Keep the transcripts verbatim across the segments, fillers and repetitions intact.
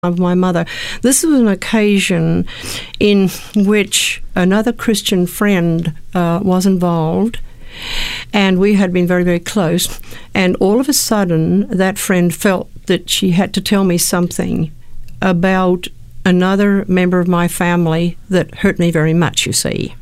of my mother. This was an occasion in which another Christian friend uh, was involved, and we had been very, very close. And all of a sudden, that friend felt that she had to tell me something about another member of my family that hurt me very much, you see.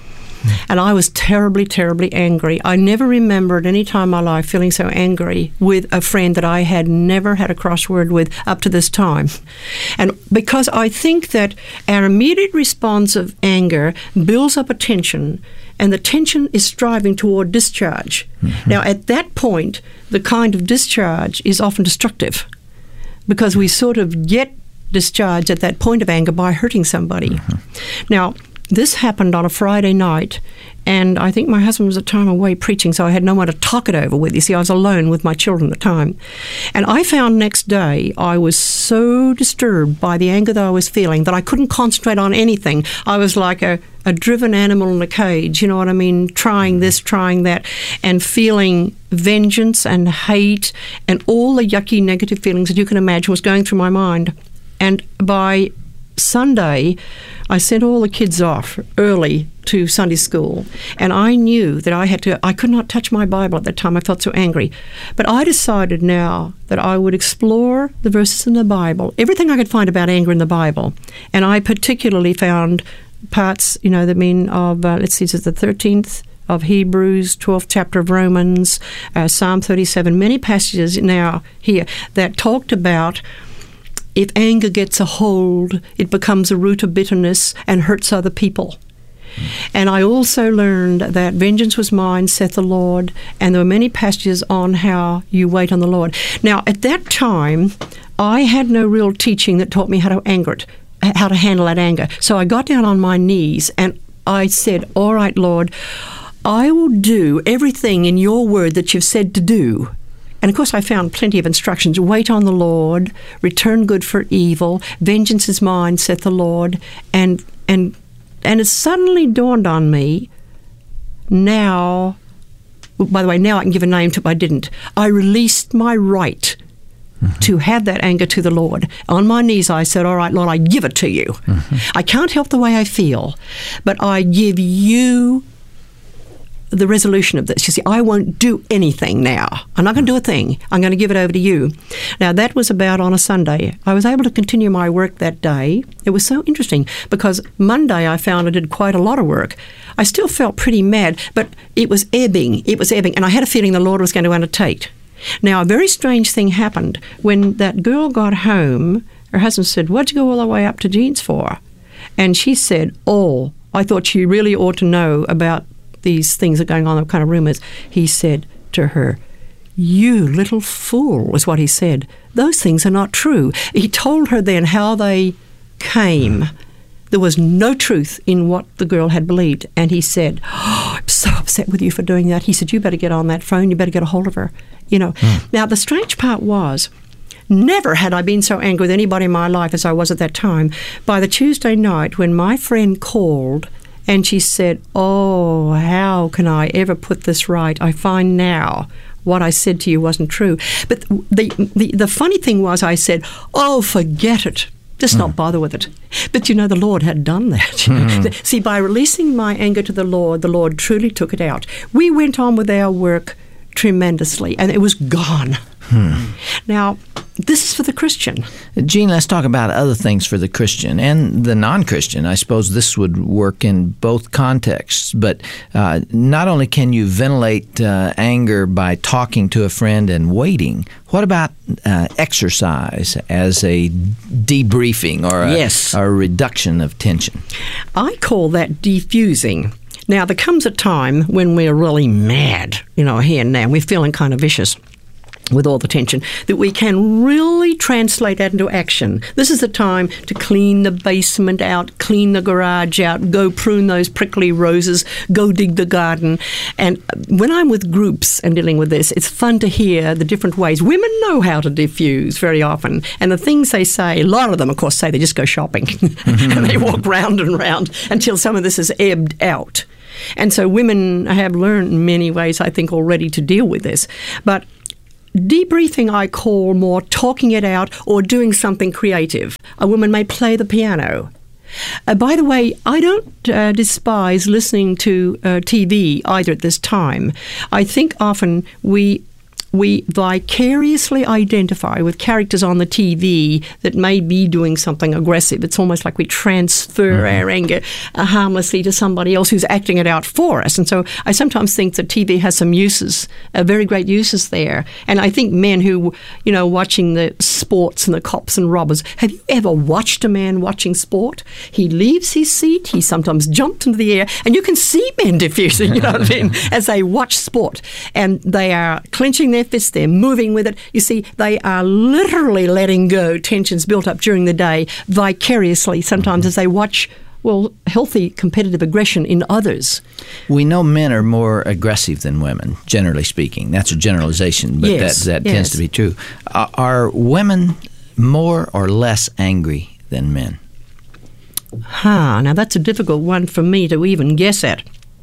And I was terribly, terribly angry. I never remember at any time in my life feeling so angry with a friend that I had never had a crossword with up to this time. And because I think that our immediate response of anger builds up a tension, and the tension is striving toward discharge. Mm-hmm. Now, at that point, the kind of discharge is often destructive because we sort of get discharged at that point of anger by hurting somebody. Mm-hmm. Now, this happened on a Friday night, and I think my husband was at the time away preaching, so I had no one to talk it over with. You see, I was alone with my children at the time. And I found next day I was so disturbed by the anger that I was feeling that I couldn't concentrate on anything. I was like a, a driven animal in a cage, you know what I mean, trying this, trying that, and feeling vengeance and hate and all the yucky negative feelings that you can imagine was going through my mind. And by Sunday, I sent all the kids off early to Sunday school, and I knew that I had to, I could not touch my Bible at that time. I felt so angry. But I decided now that I would explore the verses in the Bible, everything I could find about anger in the Bible. And I particularly found parts, you know, that mean of, uh, let's see, it's the thirteenth of Hebrews, twelfth chapter of Romans, uh, Psalm thirty-seven, many passages now here that talked about if anger gets a hold, it becomes a root of bitterness and hurts other people. Mm. And I also learned that vengeance was mine, saith the Lord, and there were many passages on how you wait on the Lord. Now, at that time, I had no real teaching that taught me how to anger it, how to handle that anger. So I got down on my knees and I said, all right, Lord, I will do everything in your word that you've said to do. And, of course, I found plenty of instructions. Wait on the Lord, return good for evil, vengeance is mine, saith the Lord. And and and it suddenly dawned on me, now, by the way, now I can give a name to it, but I didn't. I released my right mm-hmm. to have that anger to the Lord. On my knees, I said, all right, Lord, I give it to you. Mm-hmm. I can't help the way I feel, but I give you the resolution of this. You see, I won't do anything now. I'm not going to do a thing. I'm going to give it over to you. Now, that was about on a Sunday. I was able to continue my work that day. It was so interesting because Monday I found I did quite a lot of work. I still felt pretty mad, but it was ebbing. It was ebbing, and I had a feeling the Lord was going to undertake. Now, a very strange thing happened. When that girl got home, her husband said, what'd you go all the way up to Jean's for? And she said, oh, I thought she really ought to know about these things are going on, the kind of rumors. He said to her, you little fool, was what he said. Those things are not true. He told her then how they came. There was no truth in what the girl had believed. And he said, oh, I'm so upset with you for doing that. He said, you better get on that phone. You better get a hold of her. You know. Mm. Now, the strange part was, never had I been so angry with anybody in my life as I was at that time. By the Tuesday night, when my friend called, and she said, oh, how can I ever put this right? I find now what I said to you wasn't true. But the the, the funny thing was I said, oh, forget it. Just mm. not bother with it. But, you know, the Lord had done that. Mm. See, by releasing my anger to the Lord, the Lord truly took it out. We went on with our work tremendously, and it was gone. Hmm. Now, this is for the Christian. Jean, let's talk about other things for the Christian and the non-Christian. I suppose this would work in both contexts. But uh, not only can you ventilate uh, anger by talking to a friend and waiting, what about uh, exercise as a debriefing or a, yes. a reduction of tension? I call that defusing. Now, there comes a time when we're really mad, you know, here and now. We're feeling kind of vicious with all the tension, that we can really translate that into action. This is the time to clean the basement out, clean the garage out, go prune those prickly roses, go dig the garden. And when I'm with groups and dealing with this, it's fun to hear the different ways. Women know how to diffuse very often. And the things they say, a lot of them, of course, say they just go shopping. And they walk round and round until some of this has ebbed out. And so women have learned many ways, I think, already to deal with this. But debriefing I call more talking it out or doing something creative. A woman may play the piano. Uh, by the way, I don't uh, despise listening to uh, T V either at this time. I think often we we vicariously identify with characters on the T V that may be doing something aggressive. It's almost like we transfer mm-hmm. our anger uh, harmlessly to somebody else who's acting it out for us. And so I sometimes think that T V has some uses, uh, very great uses there. And I think men who, you know, watching the sports and the cops and robbers, have you ever watched a man watching sport? He leaves his seat, he sometimes jumps into the air, and you can see men diffusing, you know what I mean, as they watch sport. And they are clenching their fists, they're moving with it. You see, they are literally letting go tensions built up during the day vicariously, sometimes as they watch, well, healthy competitive aggression in others. We know men are more aggressive than women, generally speaking. That's a generalization, but yes, that, that yes. tends to be true. Uh, are women more or less angry than men? Huh, now that's a difficult one for me to even guess at.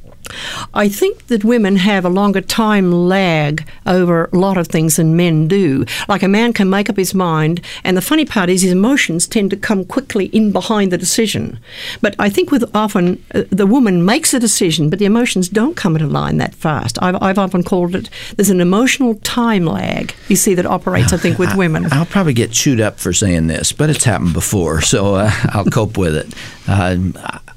I think that women have a longer time lag over a lot of things than men do. Like a man can make up his mind, and the funny part is his emotions tend to come quickly in behind the decision. But I think with often uh, the woman makes a decision, but the emotions don't come into line that fast. I've, I've often called it, there's an emotional time lag, you see, that operates, I think, with I, women. I'll probably get chewed up for saying this, but it's happened before, so uh, I'll cope with it. Uh,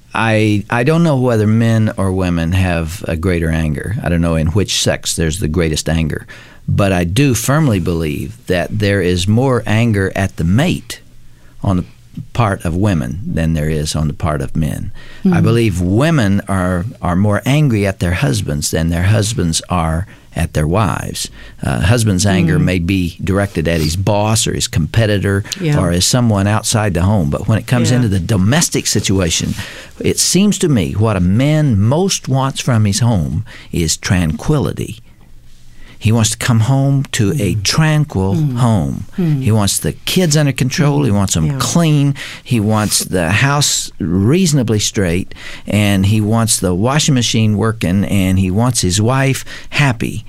I I don't know whether men or women have a greater anger. I don't know in which sex there's the greatest anger. But I do firmly believe that there is more anger at the mate on the part of women than there is on the part of men. Mm-hmm. I believe women are, are more angry at their husbands than their husbands are at their wives. Uh, husband's anger mm. may be directed at his boss or his competitor yeah. or as someone outside the home. But when it comes yeah. into the domestic situation, it seems to me what a man most wants from his home is tranquility. He wants to come home to a tranquil mm. home. Mm. He wants the kids under control. Mm. He wants them yeah. clean. He wants the house reasonably straight. And he wants the washing machine working. And he wants his wife happy.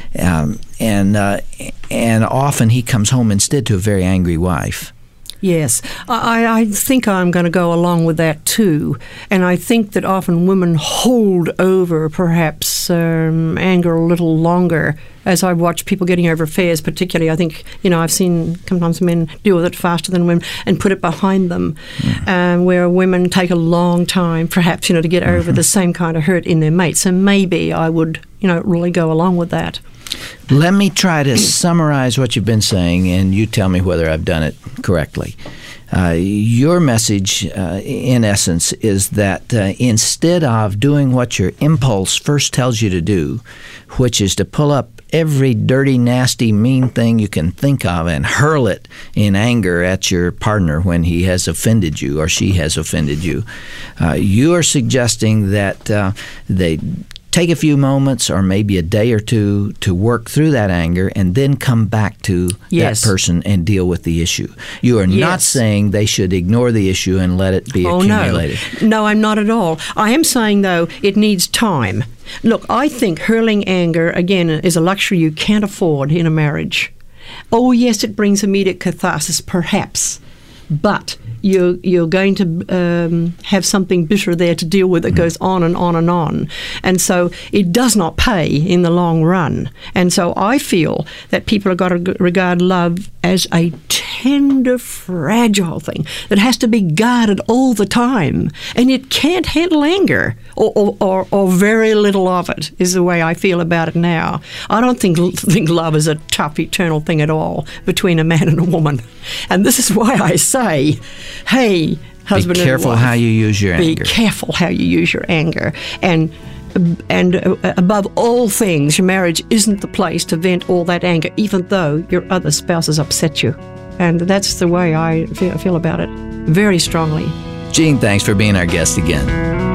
Um, and uh, and often he comes home instead to a very angry wife. Yes, I, I think I'm going to go along with that too. And I think that often women hold over perhaps um, anger a little longer. As I watch people getting over affairs, particularly, I think, you know, I've seen sometimes men deal with it faster than women and put it behind them, mm. um, where women take a long time, perhaps, you know, to get over mm-hmm. the same kind of hurt in their mate. So maybe I would, you know, really go along with that. Let me try to summarize what you've been saying, and you tell me whether I've done it correctly. Uh, your message, uh, in essence, is that uh, instead of doing what your impulse first tells you to do, which is to pull up every dirty, nasty, mean thing you can think of and hurl it in anger at your partner when he has offended you or she has offended you, uh, you are suggesting that uh, they take a few moments or maybe a day or two to work through that anger and then come back to yes. that person and deal with the issue. You are yes. not saying they should ignore the issue and let it be oh, accumulated. No. no, I'm not at all. I am saying, though, it needs time. Look, I think hurling anger, again, is a luxury you can't afford in a marriage. Oh, yes, it brings immediate catharsis, perhaps, but you're, you're going to um, have something bitter there to deal with that mm-hmm. goes on and on and on. And so it does not pay in the long run. And so I feel that people have got to regard love as a tender, fragile thing that has to be guarded all the time. And it can't handle anger, or, or, or, or very little of it, is the way I feel about it now. I don't think, think love is a tough, eternal thing at all between a man and a woman. And this is why I say, hey, husband and wife, be careful how you use your be anger. Be careful how you use your anger. And and uh, above all things, your marriage isn't the place to vent all that anger, even though your other spouse has upset you. And that's the way I feel, feel about it, very strongly. Jean, thanks for being our guest again.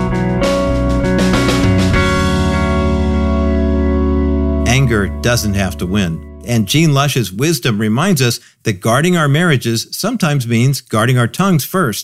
Anger doesn't have to win. And Jean Lush's wisdom reminds us that guarding our marriages sometimes means guarding our tongues first.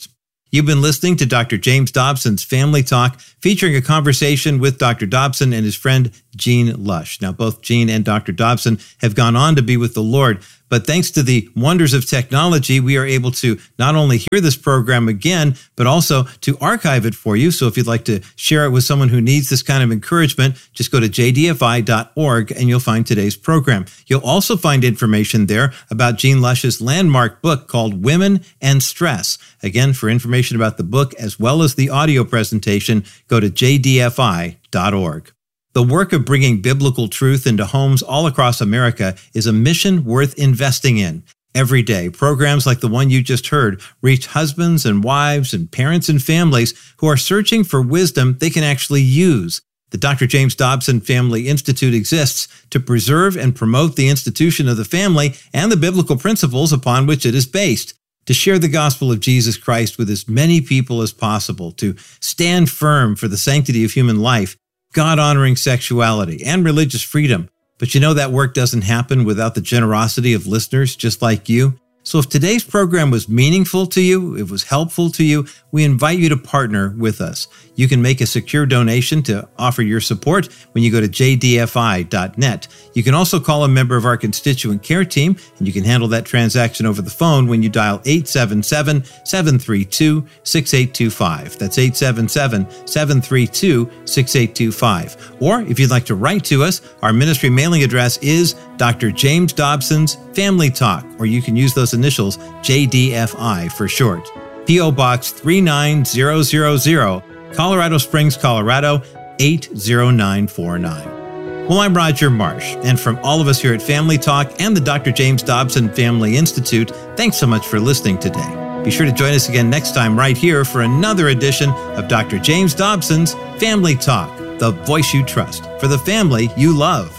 You've been listening to Doctor James Dobson's Family Talk, featuring a conversation with Doctor Dobson and his friend Gene Lush. Now, both Gene and Doctor Dobson have gone on to be with the Lord, but thanks to the wonders of technology, we are able to not only hear this program again, but also to archive it for you. So if you'd like to share it with someone who needs this kind of encouragement, just go to j d f i dot org and you'll find today's program. You'll also find information there about Gene Lush's landmark book called Women and Stress. Again, for information about the book as well as the audio presentation, go to j d f i dot org. The work of bringing biblical truth into homes all across America is a mission worth investing in. Every day, programs like the one you just heard reach husbands and wives and parents and families who are searching for wisdom they can actually use. The Doctor James Dobson Family Institute exists to preserve and promote the institution of the family and the biblical principles upon which it is based, to share the gospel of Jesus Christ with as many people as possible, to stand firm for the sanctity of human life, God-honoring sexuality, and religious freedom. But you know that work doesn't happen without the generosity of listeners just like you. So if today's program was meaningful to you, it was helpful to you, we invite you to partner with us. You can make a secure donation to offer your support when you go to j d f i dot net. You can also call a member of our constituent care team, and you can handle that transaction over the phone when you dial eight seven seven, seven three two, six eight two five. That's eight seven seven, seven three two, six eight two five. Or if you'd like to write to us, our ministry mailing address is Doctor James Dobson's Family Talk, or you can use those initials J D F I for short. P O Box three nine zero zero zero, Colorado Springs, Colorado eight zero nine four nine. Well, I'm Roger Marsh, and from all of us here at Family Talk and the Doctor James Dobson Family Institute, thanks so much for listening today. Be sure to join us again next time right here for another edition of Doctor James Dobson's Family Talk, the voice you trust for the family you love.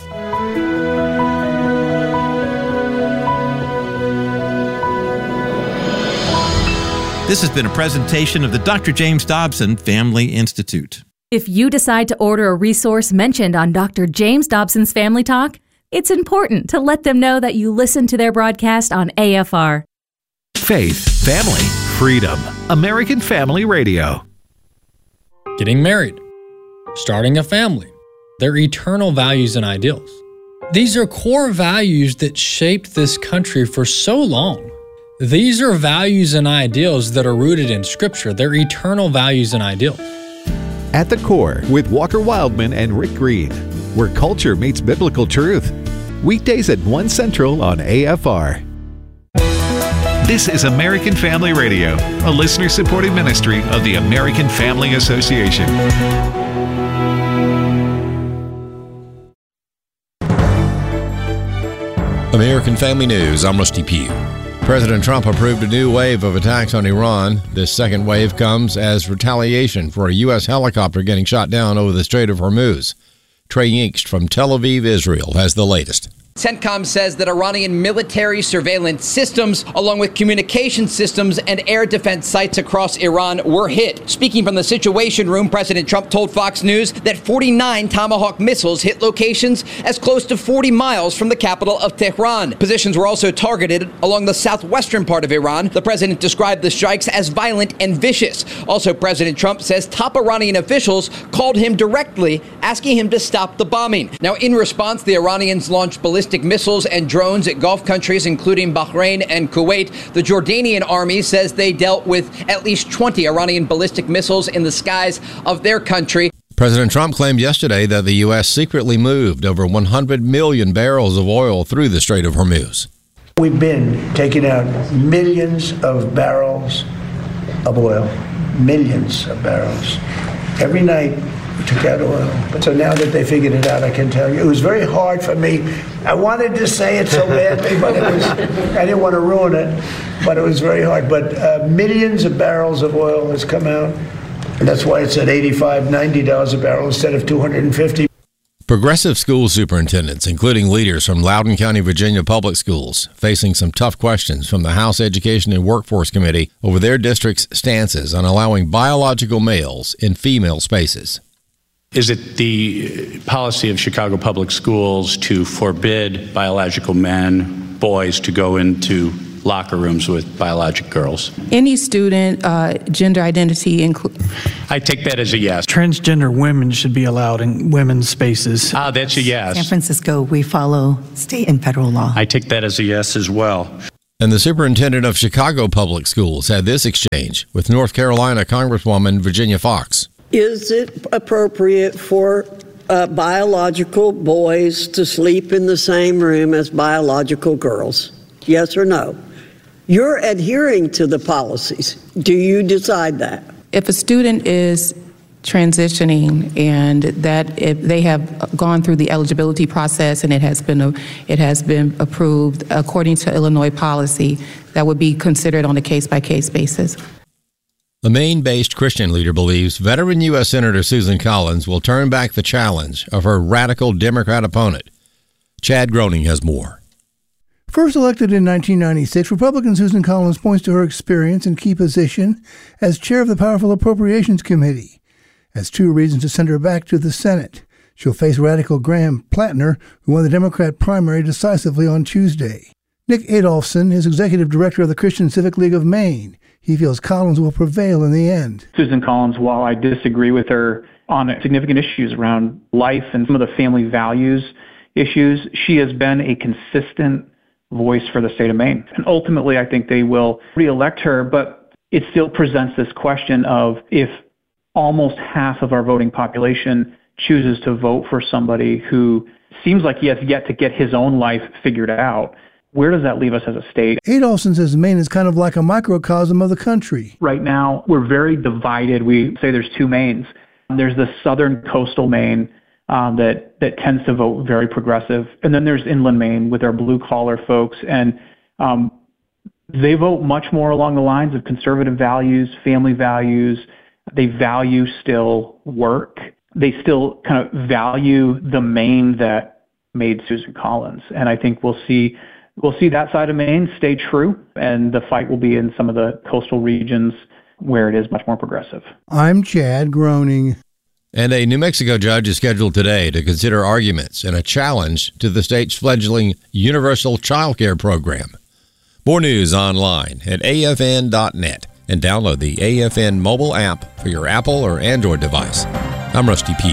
This has been a presentation of the Doctor James Dobson Family Institute. If you decide to order a resource mentioned on Doctor James Dobson's Family Talk, it's important to let them know that you listen to their broadcast on A F R. Faith, family, freedom. American Family Radio. Getting married, starting a family, their eternal values and ideals. These are core values that shaped this country for so long. These are values and ideals that are rooted in Scripture. They're eternal values and ideals. At the Core with Walker Wildman and Rick Green, where culture meets biblical truth. Weekdays at one Central on A F R. This is American Family Radio, a listener-supported ministry of the American Family Association. American Family News, I'm Rusty Pugh. President Trump approved a new wave of attacks on Iran. This second wave comes as retaliation for a U S helicopter getting shot down over the Strait of Hormuz. Trey Yingst from Tel Aviv, Israel, has the latest. CENTCOM says that Iranian military surveillance systems, along with communication systems and air defense sites across Iran, were hit. Speaking from the Situation Room, President Trump told Fox News that forty-nine Tomahawk missiles hit locations as close to forty miles from the capital of Tehran. Positions were also targeted along the southwestern part of Iran. The president described the strikes as violent and vicious. Also, President Trump says top Iranian officials called him directly, asking him to stop the bombing. Now, in response, the Iranians launched ballistic missiles and drones at Gulf countries, including Bahrain and Kuwait. The Jordanian army says they dealt with at least twenty Iranian ballistic missiles in the skies of their country. President Trump claimed yesterday that the U S secretly moved over one hundred million barrels of oil through the Strait of Hormuz. We've been taking out millions of barrels of oil, millions of barrels. Every night we took out oil. But so now that they figured it out, I can tell you, it was very hard for me. I wanted to say it so badly, but it was, I didn't want to ruin it, but it was very hard. But uh, millions of barrels of oil has come out, and that's why it's at eighty-five dollars, ninety dollars a barrel instead of two hundred fifty dollars. Progressive school superintendents, including leaders from Loudoun County, Virginia Public Schools, facing some tough questions from the House Education and Workforce Committee over their district's stances on allowing biological males in female spaces. Is it the policy of Chicago Public Schools to forbid biological men, boys, to go into locker rooms with biologic girls. Any student, uh, gender identity include. I take that as a yes. Transgender women should be allowed in women's spaces. Ah, that's a yes. San Francisco, we follow state and federal law. I take that as a yes as well. And the superintendent of Chicago Public Schools had this exchange with North Carolina Congresswoman Virginia Foxx. Is it appropriate for uh, biological boys to sleep in the same room as biological girls? Yes or no? You're adhering to the policies. Do you decide that? If a student is transitioning and that if they have gone through the eligibility process and it has been a, it has been approved according to Illinois policy, that would be considered on a case-by-case basis. The Maine-based Christian leader believes veteran U S Senator Susan Collins will turn back the challenge of her radical Democrat opponent. Chad Groening has more. First elected in nineteen ninety-six, Republican Susan Collins points to her experience and key position as chair of the powerful Appropriations Committee as two reasons to send her back to the Senate. She'll face radical Graham Plattner, who won the Democrat primary decisively on Tuesday. Nick Adolphson is executive director of the Christian Civic League of Maine. He feels Collins will prevail in the end. Susan Collins, while I disagree with her on significant issues around life and some of the family values issues, she has been a consistent voice for the state of Maine. And ultimately, I think they will reelect her, but it still presents this question of if almost half of our voting population chooses to vote for somebody who seems like he has yet to get his own life figured out, where does that leave us as a state? Adolphson says Maine is kind of like a microcosm of the country. Right now, we're very divided. We say there's two Maines. There's the southern coastal Maine um, that, that tends to vote very progressive. And then there's inland Maine with our blue-collar folks. And um, they vote much more along the lines of conservative values, family values. They value still work. They still kind of value the Maine that made Susan Collins. And I think we'll see We'll see that side of Maine stay true, and the fight will be in some of the coastal regions where it is much more progressive. I'm Chad Groening. And a New Mexico judge is scheduled today to consider arguments in a challenge to the state's fledgling universal child care program. More news online at A F N dot net and download the A F N mobile app for your Apple or Android device. I'm Rusty Pugh.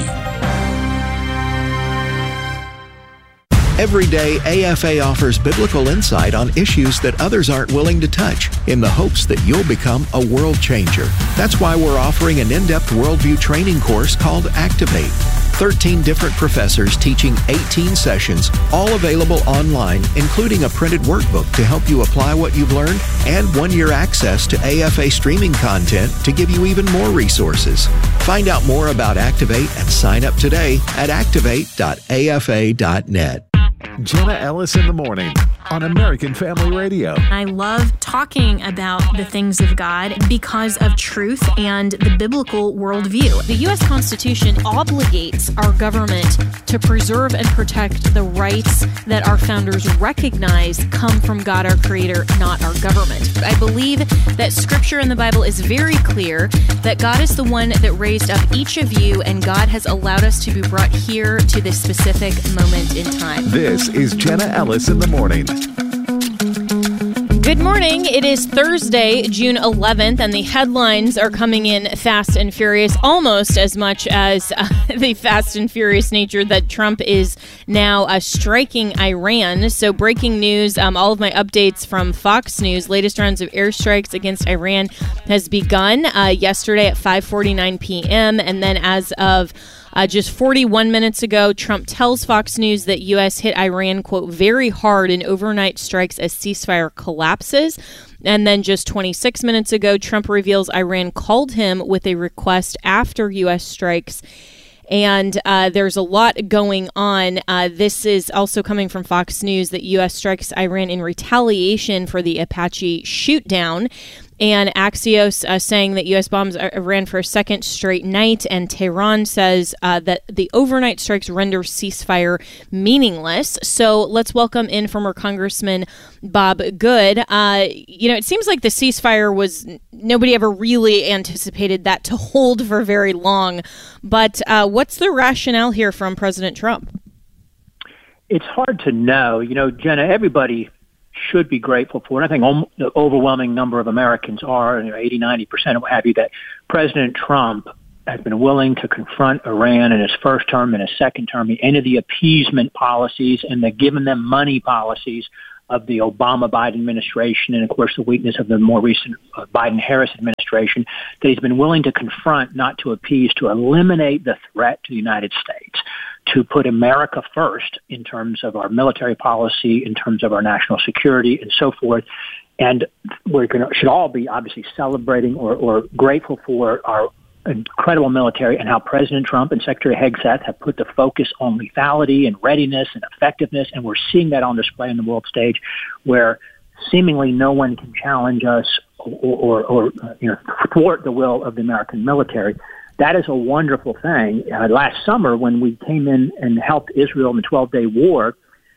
Every day, A F A offers biblical insight on issues that others aren't willing to touch in the hopes that you'll become a world changer. That's why we're offering an in-depth worldview training course called Activate. thirteen different professors teaching eighteen sessions, all available online, including a printed workbook to help you apply what you've learned and one-year access to A F A streaming content to give you even more resources. Find out more about Activate and sign up today at activate dot A F A dot net. Jenna Ellis in the morning on American Family Radio. I love talking about the things of God because of truth and the biblical worldview. The U S Constitution obligates our government to preserve and protect the rights that our founders recognize come from God, our Creator, not our government. I believe that Scripture in the Bible is very clear that God is the one that raised up each of you, and God has allowed us to be brought here to this specific moment in time. This is Jenna Ellis in the morning. Good morning. It is Thursday, June eleventh, and the headlines are coming in fast and furious, almost as much as uh, the fast and furious nature that Trump is now uh, striking Iran. So breaking news, um, all of my updates from Fox News, latest rounds of airstrikes against Iran has begun uh, yesterday at five forty-nine p.m., and then as of Uh, just forty-one minutes ago, Trump tells Fox News that U S hit Iran, quote, very hard in overnight strikes as ceasefire collapses. And then just twenty-six minutes ago, Trump reveals Iran called him with a request after U S strikes. And uh, there's a lot going on. Uh, this is also coming from Fox News that U S strikes Iran in retaliation for the Apache shootdown. And Axios uh, saying that U S bombs Iran for a second straight night. And Tehran says uh, that the overnight strikes render ceasefire meaningless. So let's welcome in former Congressman Bob Good. Uh, you know, it seems like the ceasefire was, nobody ever really anticipated that to hold for very long. But uh, what's the rationale here from President Trump? It's hard to know. You know, Jenna, everybody should be grateful for, and I think om- the overwhelming number of Americans are, you know, eighty, ninety percent or what have you, that President Trump has been willing to confront Iran in his first term and his second term. He ended the appeasement policies and the giving them money policies of the Obama-Biden administration, and of course the weakness of the more recent uh, Biden-Harris administration, that he's been willing to confront, not to appease, to eliminate the threat to the United States, to put America first in terms of our military policy, in terms of our national security, and so forth. And we should all be obviously celebrating or, or grateful for our incredible military and how President Trump and Secretary Hegseth have put the focus on lethality and readiness and effectiveness. And we're seeing that on display on the world stage, where seemingly no one can challenge us or, or, or you know, thwart the will of the American military. That is a wonderful thing. Uh, last summer, when we came in and helped Israel in the twelve-day war,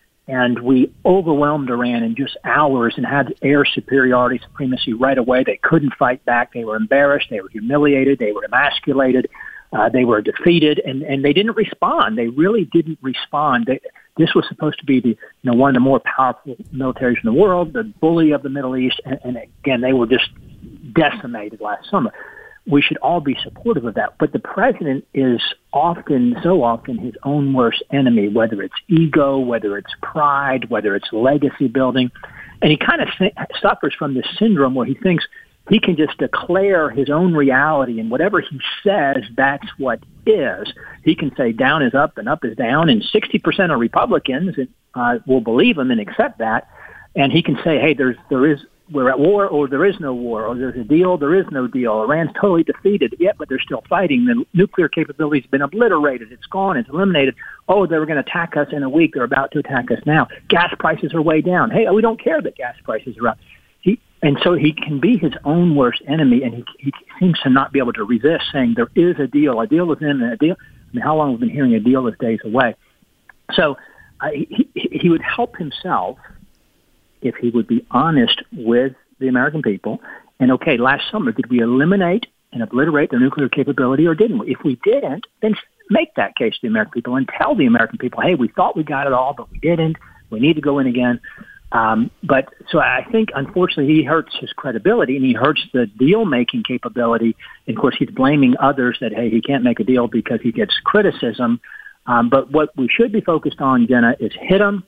and we overwhelmed Iran in just hours and had air superiority, supremacy right away. They couldn't fight back. They were embarrassed. They were humiliated. They were emasculated. Uh, they were defeated, and, and they didn't respond. They really didn't respond. They, this was supposed to be the, you know, one of the more powerful militaries in the world, the bully of the Middle East, and, and again, they were just decimated last summer. We should all be supportive of that. But the president is often, so often, his own worst enemy, whether it's ego, whether it's pride, whether it's legacy building. And he kind of th- suffers from this syndrome where he thinks he can just declare his own reality, and whatever he says, that's what is. He can say down is up and up is down, and sixty percent of Republicans uh, will believe him and accept that. And he can say, hey, there's there is... we're at war, or there is no war, or there's a deal, there is no deal. Iran's totally defeated, yet, but they're still fighting. The nuclear capability has been obliterated. It's gone. It's eliminated. Oh, they were going to attack us in a week. They're about to attack us now. Gas prices are way down. Hey, we don't care that gas prices are up. He, and so he can be his own worst enemy, and he, he seems to not be able to resist saying there is a deal. A deal is in, and a deal. I mean, how long have we been hearing a deal is days away? So uh, he, he would help himself if he would be honest with the American people. And okay, last summer, did we eliminate and obliterate their nuclear capability, or didn't we? If we didn't, then make that case to the American people and tell the American people, hey, we thought we got it all, but we didn't. We need to go in again. Um, but so I think, unfortunately, he hurts his credibility, and he hurts the deal-making capability. And of course, he's blaming others that, hey, he can't make a deal because he gets criticism. Um, but what we should be focused on, Jenna, is hit them,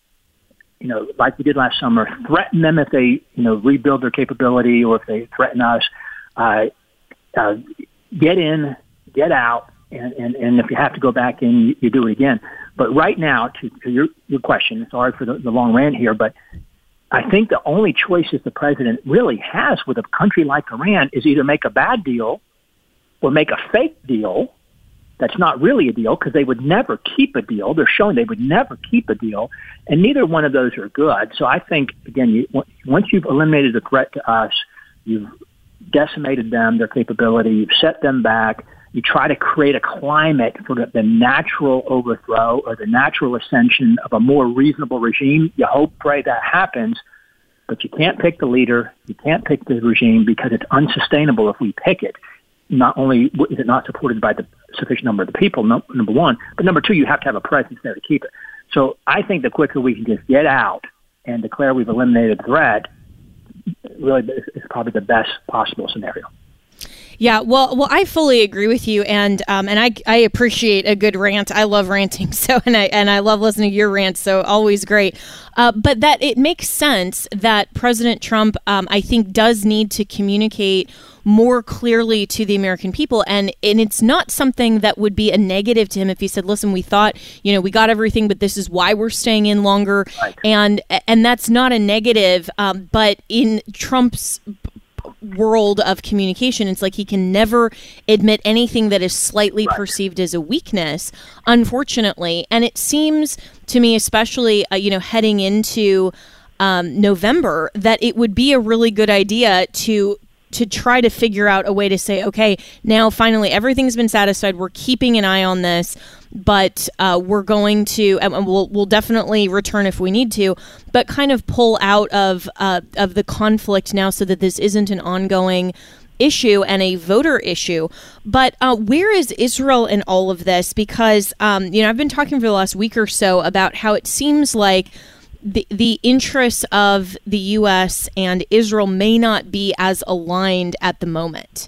you know, like we did last summer, threaten them if they, you know, rebuild their capability, or if they threaten us, uh, uh, get in, get out, and, and, and if you have to go back in, you, you do it again. But right now, to, to your, your question, sorry for the, the long rant here, but I think the only choices the president really has with a country like Iran is either make a bad deal or make a fake deal that's not really a deal, because they would never keep a deal. They're showing they would never keep a deal, and neither one of those are good. So I think, again, you, once you've eliminated the threat to us, you've decimated them, their capability, you've set them back, you try to create a climate for the, the natural overthrow or the natural ascension of a more reasonable regime. You hope, pray that happens, but you can't pick the leader, you can't pick the regime, because it's unsustainable if we pick it. Not only is it not supported by the sufficient number of the people, no, number one, but number two, you have to have a presence there to keep it. So I think the quicker we can just get out and declare we've eliminated the threat, really is probably the best possible scenario. Yeah, well, well, I fully agree with you, and um, and I I appreciate a good rant. I love ranting, so and I and I love listening to your rants, so always great. Uh, but that it makes sense that President Trump, um, I think, does need to communicate more clearly to the American people, and and it's not something that would be a negative to him if he said, "Listen, we thought, you know, we got everything, but this is why we're staying in longer," right. and and that's not a negative. Um, but in Trump's world of communication, it's like he can never admit anything that is slightly right. perceived as a weakness, unfortunately. And it seems to me, especially uh, you know, heading into um, November, that it would be a really good idea to to try to figure out a way to say, okay, now finally everything's been satisfied. We're keeping an eye on this, but uh, we're going to, and we'll we'll definitely return if we need to, but kind of pull out of uh, of the conflict now, so that this isn't an ongoing issue and a voter issue. But uh, where is Israel in all of this? Because um, you know, I've been talking for the last week or so about how it seems like the the interests of the U S and Israel may not be as aligned at the moment?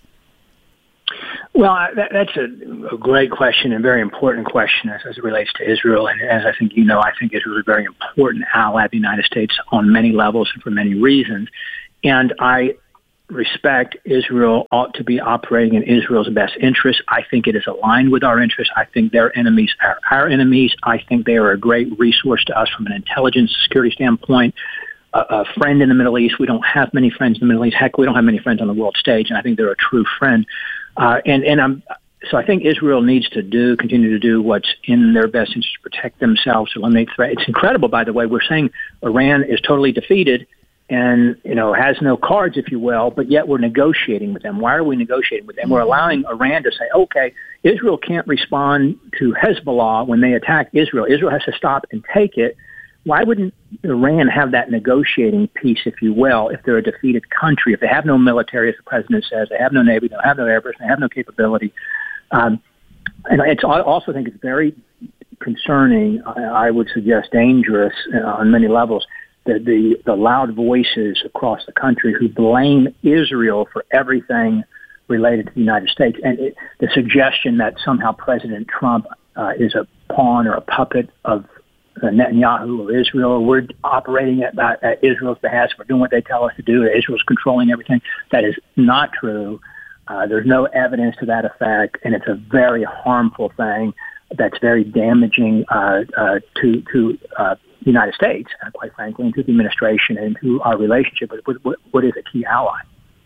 Well, that, that's a, a great question and very important question as, as it relates to Israel. And as I think you know, I think Israel is a very important ally of the United States on many levels and for many reasons. And I respect Israel ought to be operating in Israel's best interest. I think it is aligned with our interests. I think their enemies are our enemies. I think they are a great resource to us from an intelligence security standpoint. A, a friend in the Middle East. We don't have many friends in the Middle East. Heck, we don't have many friends on the world stage, and I think they're a true friend. Uh, and and I'm so I think Israel needs to do continue to do what's in their best interest to protect themselves, to eliminate threat. It's incredible, by the way. We're saying Iran is totally defeated and, you know, has no cards, if you will, but yet we're negotiating with them. Why are we negotiating with them? We're allowing Iran to say, okay, Israel can't respond to Hezbollah when they attack Israel. Israel has to stop and take it. Why wouldn't Iran have that negotiating piece, if you will, if they're a defeated country, if they have no military, as the president says, they have no Navy, they have no Air Force, they have no capability? Um, and it's, I also think it's very concerning, I, I would suggest dangerous uh, on many levels, the, the, the loud voices across the country who blame Israel for everything related to the United States. And it, the suggestion that somehow President Trump uh, is a pawn or a puppet of Netanyahu or Israel, we're operating at, at Israel's behest, we're doing what they tell us to do, Israel's controlling everything. That is not true. Uh, there's no evidence to that effect, and it's a very harmful thing that's very damaging uh, uh, to to uh, the United States, and quite frankly, and to the administration and to our relationship with, with what is a key ally.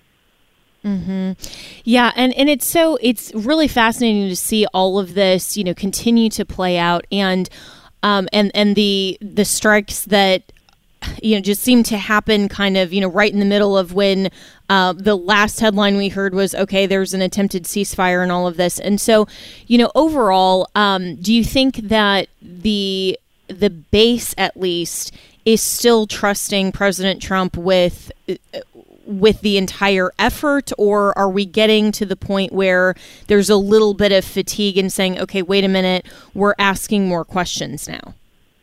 Mm-hmm. Yeah, and, and it's so it's really fascinating to see all of this, you know, continue to play out, and um, and and the the strikes that, you know, just seem to happen kind of, you know, right in the middle of when uh, the last headline we heard was, okay, there's an attempted ceasefire and all of this. And so, you know, overall, um, do you think that the the base, at least, is still trusting President Trump with with the entire effort, or are we getting to the point where there's a little bit of fatigue and saying, okay, wait a minute, we're asking more questions now?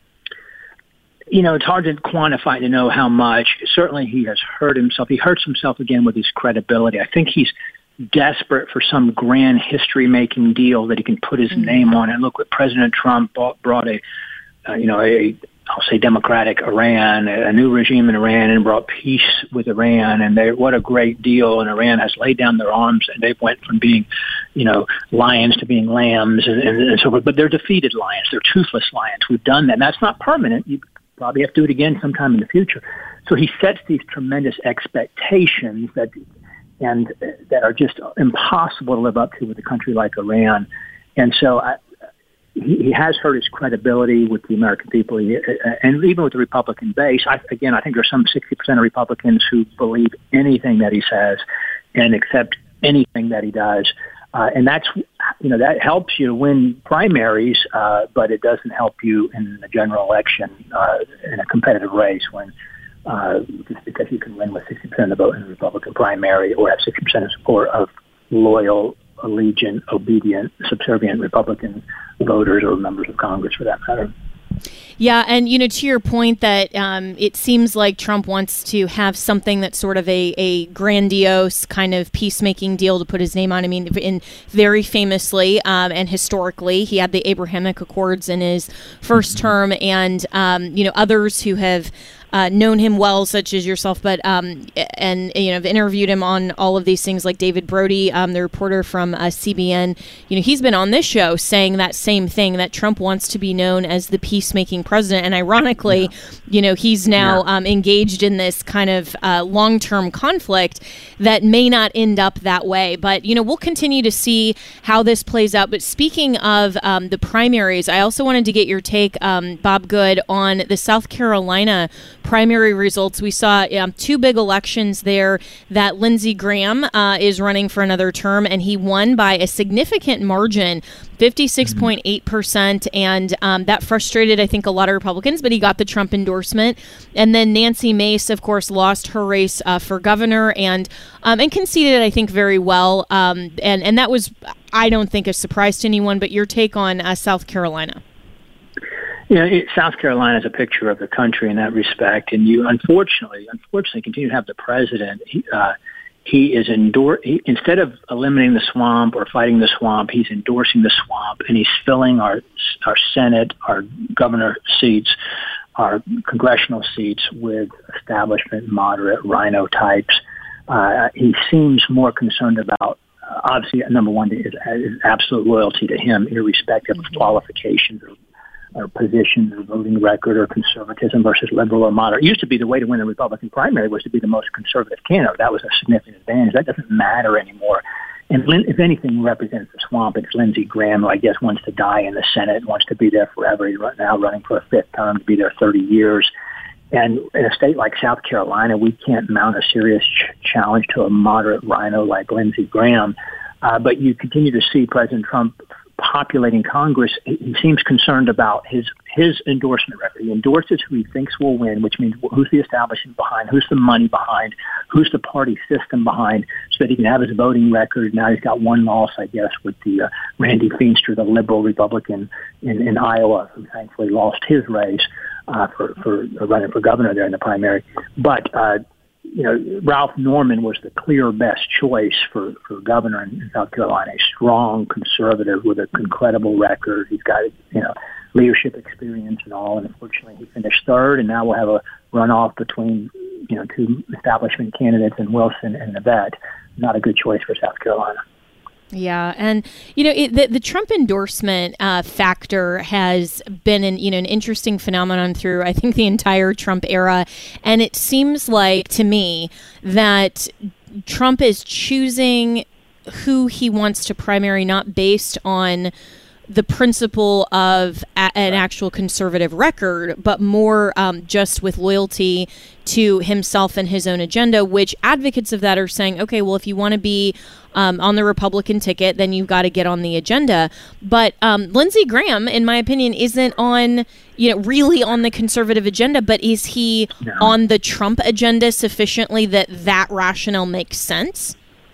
You know, it's hard to quantify to know how much. Certainly he has hurt himself. He hurts himself again with his credibility. I think he's desperate for some grand history-making deal that he can put his mm-hmm. name on. And look what President Trump brought, brought a, uh, you know, a, I'll say democratic Iran, a new regime in Iran, and brought peace with Iran. And they, what a great deal. And Iran has laid down their arms, and they went from being, you know, lions to being lambs and, and, and so forth. But they're defeated lions. They're toothless lions. We've done that. And that's not permanent. You probably have to do it again sometime in the future. So he sets these tremendous expectations that and that are just impossible to live up to with a country like Iran. And so I, he, he has hurt his credibility with the American people, he, and even with the Republican base. I, again, I think there's some sixty percent of Republicans who believe anything that he says and accept anything that he does. Uh, and that's, you know, that helps you win primaries, uh, but it doesn't help you in the general election uh, in a competitive race when uh, just because you can win with sixty percent of the vote in the Republican primary or have sixty percent of support of loyal, allegiant, obedient, subservient Republican voters or members of Congress, for that matter. Yeah, and, you know, to your point that um, it seems like Trump wants to have something that's sort of a, a grandiose kind of peacemaking deal to put his name on. I mean, in very famously um, and historically, he had the Abrahamic Accords in his first mm-hmm. term, and, um, you know, others who have Uh, known him well, such as yourself, but um, and you know, I've interviewed him on all of these things, like David Brody, um, the reporter from uh, C B N. You know, he's been on this show saying that same thing, that Trump wants to be known as the peacemaking president, and ironically, yeah. you know, he's now yeah. um, engaged in this kind of uh, long-term conflict that may not end up that way. But you know, we'll continue to see how this plays out. But speaking of um, the primaries, I also wanted to get your take, um, Bob Good, on the South Carolina primary results. We saw um, two big elections there that Lindsey Graham uh, is running for another term, and he won by a significant margin, fifty-six point eight percent, and um, that frustrated, I think, a lot of Republicans, but he got the Trump endorsement. And then Nancy Mace, of course, lost her race uh, for governor and um, and conceded, I think, very well. Um, and, and that was, I don't think, a surprise to anyone, but your take on uh, South Carolina. Yeah, it, South Carolina is a picture of the country in that respect, and you unfortunately, unfortunately, continue to have the president. He, uh, he is endor- he, instead of eliminating the swamp or fighting the swamp, he's endorsing the swamp, and he's filling our our Senate, our governor seats, our congressional seats with establishment, moderate rhino types. Uh, he seems more concerned about. Uh, obviously, number one is, is absolute loyalty to him, irrespective of qualifications or. or positions or voting record or conservatism versus liberal or moderate. It used to be the way to win a Republican primary was to be the most conservative candidate. That was a significant advantage. That doesn't matter anymore. And if anything represents the swamp, it's Lindsey Graham, who I guess wants to die in the Senate, wants to be there forever. He's right now running for a fifth term to be there thirty years. And in a state like South Carolina, we can't mount a serious ch- challenge to a moderate rhino like Lindsey Graham. Uh, but you continue to see President Trump populating Congress. He seems concerned about his his endorsement record. He endorses who he thinks will win, which means who's the establishment behind, who's the money behind, who's the party system behind, so that he can have his voting record. Now he's got one loss, I guess, with the uh, Randy Feinster, the liberal Republican in, in Iowa, who thankfully lost his race uh, for, for running for governor there in the primary. But uh, you know, Ralph Norman was the clear best choice for, for governor in South Carolina, a strong conservative with an incredible record. He's got, you know, leadership experience and all, and unfortunately he finished third, and now we'll have a runoff between, you know, two establishment candidates in Wilson and Navette. Not a good choice for South Carolina. Yeah, and you know it, the the Trump endorsement uh, factor has been an you know an interesting phenomenon through I think the entire Trump era, and it seems like to me that Trump is choosing who he wants to primary not based on the principle of a, an actual conservative record, but more um, just with loyalty to himself and his own agenda, which advocates of that are saying, okay, well, if you want to be um, on the Republican ticket, then you've got to get on the agenda. But um, Lindsey Graham, in my opinion, isn't on, you know, really on the conservative agenda, but is he no. on the Trump agenda sufficiently that that rationale makes sense?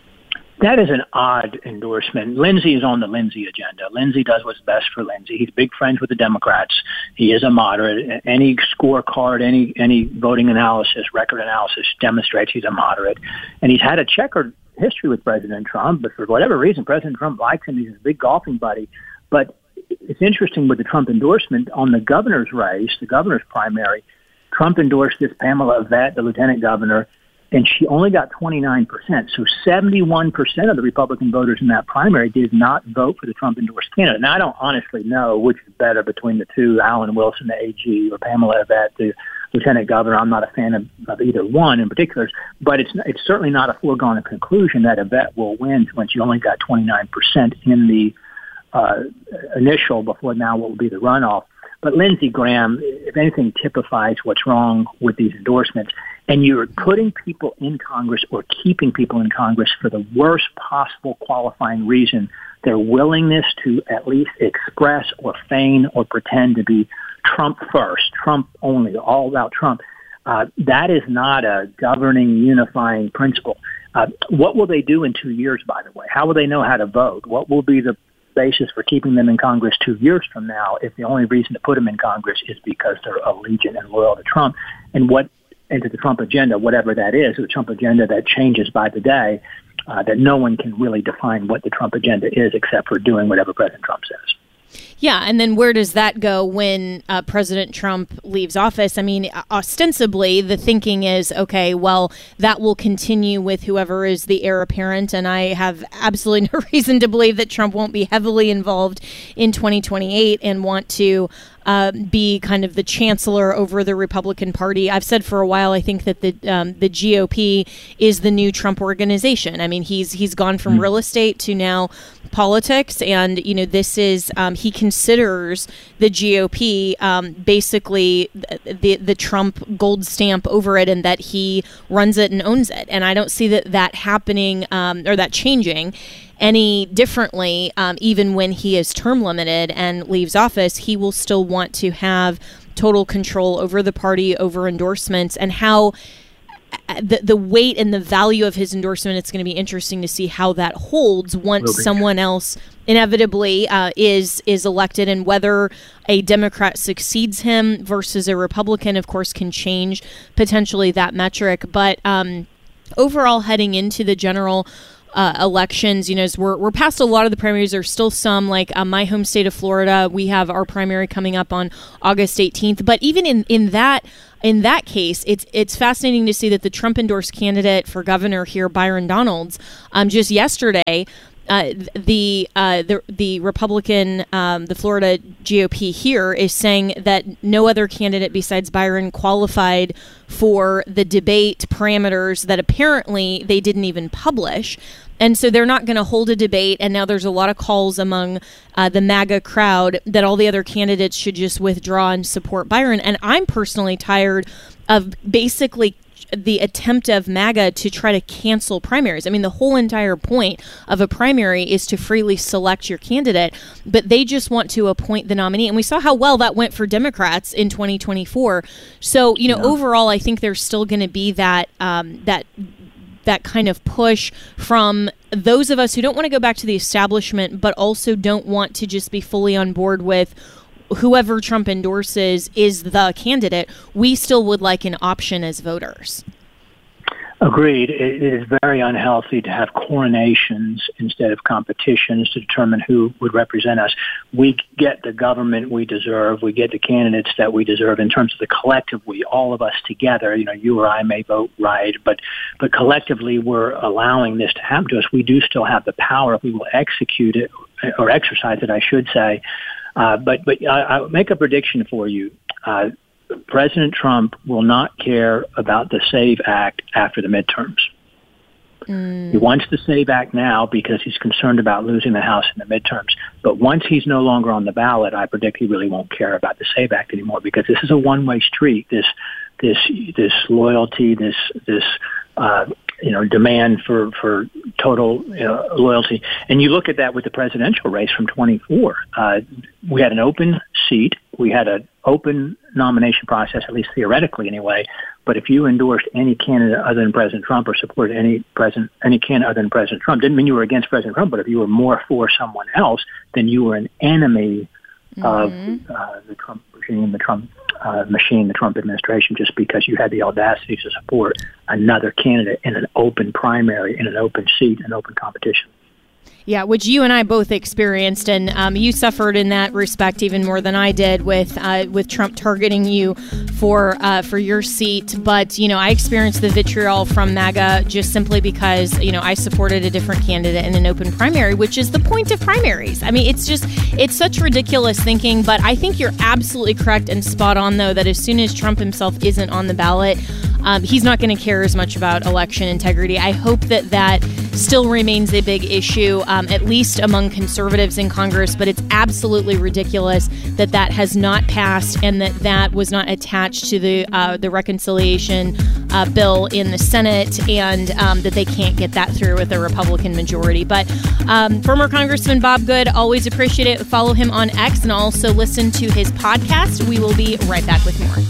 That is an odd endorsement. Lindsey is on the Lindsey agenda. Lindsey does what's best for Lindsey. He's big friends with the Democrats. He is a moderate. Any scorecard, any any voting analysis, record analysis demonstrates he's a moderate. And he's had a checkered history with President Trump, but for whatever reason, President Trump likes him. He's a big golfing buddy. But it's interesting with the Trump endorsement on the governor's race, the governor's primary, Trump endorsed this Pamela Yvette, the lieutenant governor, and she only got twenty-nine percent. So seventy-one percent of the Republican voters in that primary did not vote for the Trump-endorsed candidate. Now, I don't honestly know which is better between the two, Alan Wilson, the A G, or Pamela Yvette, the lieutenant governor. I'm not a fan of, of either one in particular, but it's it's certainly not a foregone conclusion that Yvette will win when she only got twenty-nine percent in the uh, initial before now what will be the runoff. But Lindsey Graham, if anything, typifies what's wrong with these endorsements. And you're putting people in Congress or keeping people in Congress for the worst possible qualifying reason, their willingness to at least express or feign or pretend to be Trump first, Trump only, all about Trump. Uh, that is not a governing, unifying principle. Uh, what will they do in two years, by the way? How will they know how to vote? What will be the basis for keeping them in Congress two years from now if the only reason to put them in Congress is because they're allegiant and loyal to Trump? And what into the Trump agenda, whatever that is, the Trump agenda that changes by the day, uh, that no one can really define what the Trump agenda is except for doing whatever President Trump says. Yeah, and then where does that go when uh, President Trump leaves office? I mean, ostensibly, the thinking is, okay, well, that will continue with whoever is the heir apparent, and I have absolutely no reason to believe that Trump won't be heavily involved in twenty twenty-eight and want to Uh, be kind of the chancellor over the Republican Party. I've said for a while, I think that the um, the G O P is the new Trump organization. I mean, he's he's gone from mm. real estate to now politics, and you know, this is um, he considers the G O P um, basically the the Trump gold stamp over it, and that he runs it and owns it. And I don't see that that happening um, or that changing any differently. Um, even when he is term limited and leaves office, he will still want to have total control over the party, over endorsements, and how the the weight and the value of his endorsement, it's going to be interesting to see how that holds once someone else inevitably uh, is is elected, and whether a Democrat succeeds him versus a Republican, of course, can change potentially that metric. But um, overall, heading into the general Uh, elections, you know, as we're, we're past a lot of the primaries. There's still some, like uh, my home state of Florida, we have our primary coming up on August eighteenth. But even in, in that in that case, it's it's fascinating to see that the Trump-endorsed candidate for governor here, Byron Donalds, um, just yesterday, Uh, the uh, the the Republican, um, the Florida G O P here is saying that no other candidate besides Byron qualified for the debate parameters that apparently they didn't even publish. And so they're not going to hold a debate. And now there's a lot of calls among uh, the MAGA crowd that all the other candidates should just withdraw and support Byron. And I'm personally tired of basically the attempt of MAGA to try to cancel primaries. I mean, the whole entire point of a primary is to freely select your candidate, but they just want to appoint the nominee. And we saw how well that went for Democrats in twenty twenty-four. So, you know, yeah. overall, I think there's still going to be that um, that that kind of push from those of us who don't want to go back to the establishment, but also don't want to just be fully on board with whoever Trump endorses is the candidate. We still would like an option as voters. Agreed. It is very unhealthy to have coronations instead of competitions to determine who would represent us. We get the government we deserve. We get the candidates that we deserve in terms of the collective we, all of us together. You know, you or I may vote right, but but collectively we're allowing this to happen to us. We do still have the power if we will execute it or exercise it, I should say. Uh, but but I, I'll make a prediction for you. Uh, President Trump will not care about the SAVE Act after the midterms. Mm. He wants the SAVE Act now because he's concerned about losing the House in the midterms. But once he's no longer on the ballot, I predict he really won't care about the SAVE Act anymore, because this is a one-way street. This this this loyalty, this this uh, you know demand for for total you know, loyalty. And you look at that with the presidential race from twenty-four. Uh, we had an open seat. We had an open nomination process, at least theoretically anyway. But if you endorsed any candidate other than President Trump or supported any president, any candidate other than President Trump, didn't mean you were against President Trump. But if you were more for someone else, then you were an enemy mm-hmm. of uh, the Trump regime, the Trump uh, machine, the Trump administration, just because you had the audacity to support another candidate in an open primary, in an open seat, an open competition. Yeah, which you and I both experienced, and um, you suffered in that respect even more than I did with uh, with Trump targeting you for uh, for your seat. But you know, I experienced the vitriol from MAGA just simply because you know I supported a different candidate in an open primary, which is the point of primaries. I mean, it's just it's such ridiculous thinking. But I think you're absolutely correct and spot on, though, that as soon as Trump himself isn't on the ballot, um, he's not going to care as much about election integrity. I hope that that still remains a big issue. Um, at least among conservatives in Congress, but it's absolutely ridiculous that that has not passed and that that was not attached to the uh, the reconciliation uh, bill in the Senate, and um, that they can't get that through with a Republican majority. But um, former Congressman Bob Good, always appreciate it. Follow him on X and also listen to his podcast. We will be right back with more.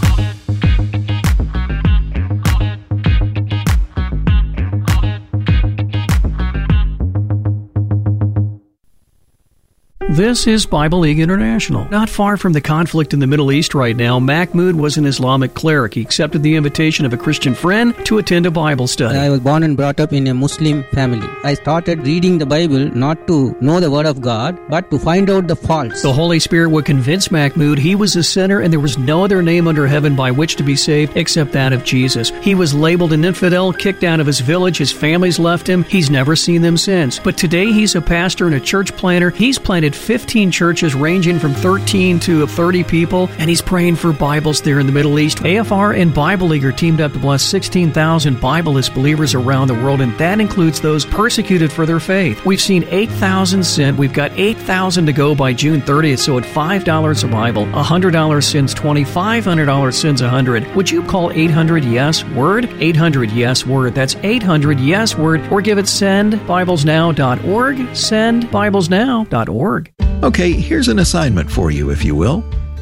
This is Bible League International. Not far from the conflict in the Middle East right now, Mahmoud was an Islamic cleric. He accepted the invitation of a Christian friend to attend a Bible study. I was born and brought up in a Muslim family. I started reading the Bible not to know the Word of God, but to find out the faults. The Holy Spirit would convince Mahmoud he was a sinner and there was no other name under heaven by which to be saved except that of Jesus. He was labeled an infidel, kicked out of his village, his family's left him. He's never seen them since. But today he's a pastor and a church planter. He's planted fifteen churches ranging from thirteen to thirty people, and he's praying for Bibles there in the Middle East. A F R and Bible League are teamed up to bless sixteen thousand Bibleless believers around the world, and that includes those persecuted for their faith. We've seen eight thousand sent. We've got eight thousand to go by June thirtieth, so at five dollars a Bible, one hundred dollars sends twenty, five hundred dollars sends one hundred. Would you call eight hundred yes word? eight hundred yes word. That's eight hundred yes word, or give it send bibles now dot org, send bibles now dot org. Okay, here's an assignment for you, if you will.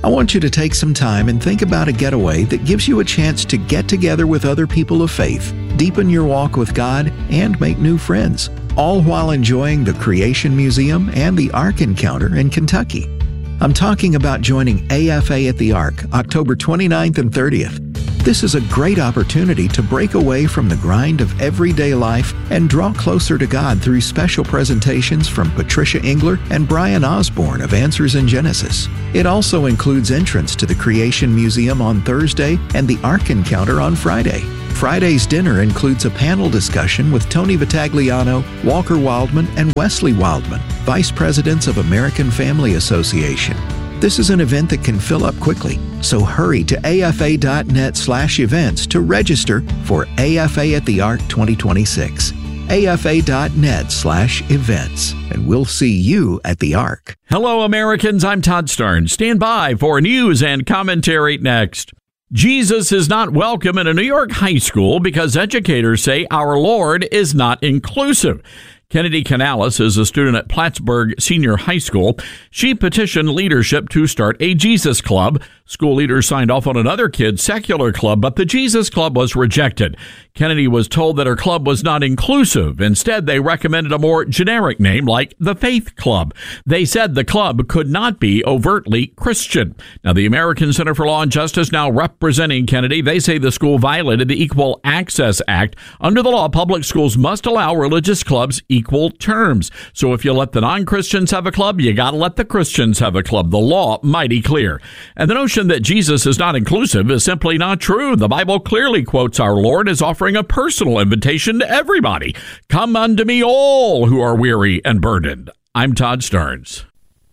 I want you to take some time and think about a getaway that gives you a chance to get together with other people of faith, deepen your walk with God, and make new friends, all while enjoying the Creation Museum and the Ark Encounter in Kentucky. I'm talking about joining A F A at the Ark, October twenty-ninth and thirtieth. This is a great opportunity to break away from the grind of everyday life and draw closer to God through special presentations from Patricia Engler and Brian Osborne of Answers in Genesis. It also includes entrance to the Creation Museum on Thursday and the Ark Encounter on Friday. Friday's dinner includes a panel discussion with Tony Vitagliano, Walker Wildman, and Wesley Wildman, Vice Presidents of American Family Association. This is an event that can fill up quickly, so hurry to afa.net slash events to register for A F A at the Ark twenty twenty-six. afa.net slash events, and we'll see you at the Ark. Hello, Americans. I'm Todd Starnes. Stand by for news and commentary next. Jesus is not welcome in a New York high school because educators say our Lord is not inclusive. Kennedy Canales is a student at Plattsburgh Senior High School. She petitioned leadership to start a Jesus Club. School leaders signed off on another kid's secular club, but the Jesus Club was rejected. Kennedy was told that her club was not inclusive. Instead, they recommended a more generic name like the Faith Club. They said the club could not be overtly Christian. Now, the American Center for Law and Justice now representing Kennedy. They say the school violated the Equal Access Act. Under the law, public schools must allow religious clubs equal terms. So if you let the non-Christians have a club, you got to let the Christians have a club. The law mighty clear. And the notion that Jesus is not inclusive is simply not true. The Bible clearly quotes our Lord as offering a personal invitation to everybody. Come unto me all who are weary and burdened. I'm Todd Starnes.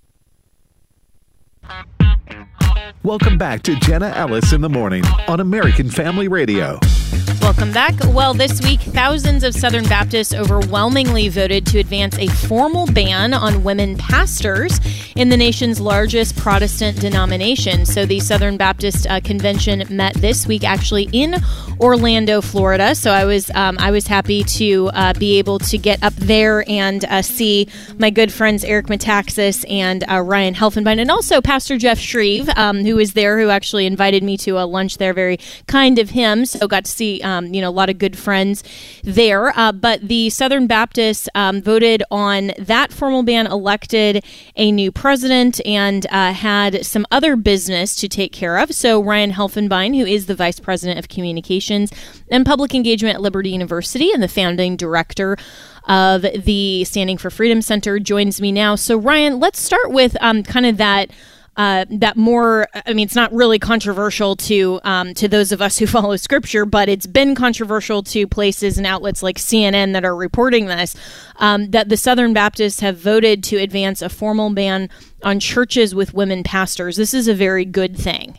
Welcome back to Jenna Ellis in the Morning on American Family Radio. Welcome back. Well, this week, thousands of Southern Baptists overwhelmingly voted to advance a formal ban on women pastors in the nation's largest Protestant denomination. So the Southern Baptist uh, Convention met this week actually in Orlando, Florida. So I was um, I was happy to uh, be able to get up there and uh, see my good friends Eric Metaxas and uh, Ryan Helfenbein, and also Pastor Jeff Shreve, um, who was there, who actually invited me to a lunch there. Very kind of him. So got to see Um, you know, a lot of good friends there. Uh, but the Southern Baptists um, voted on that formal ban, elected a new president, and uh, had some other business to take care of. So Ryan Helfenbein, who is the Vice President of Communications and Public Engagement at Liberty University and the founding director of the Standing for Freedom Center, joins me now. So Ryan, let's start with um, kind of that Uh, that more, I mean, it's not really controversial to um, to those of us who follow Scripture, but it's been controversial to places and outlets like C N N that are reporting this, um, that the Southern Baptists have voted to advance a formal ban on churches with women pastors. This is a very good thing.